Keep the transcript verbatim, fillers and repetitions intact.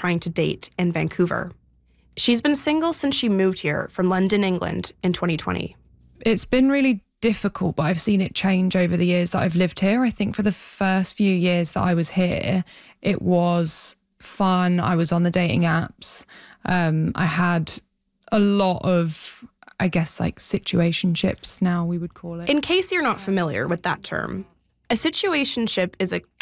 trying to date in Vancouver. She's been single since she moved here from London, England in twenty twenty. It's been really difficult, but I've seen it change over the years that I've lived here. I think for the first few years that I was here, it was fun. I was on the dating apps. Um, I had a lot of, I guess, like situationships now we would call it. In case you're not familiar with that term, a situationship is a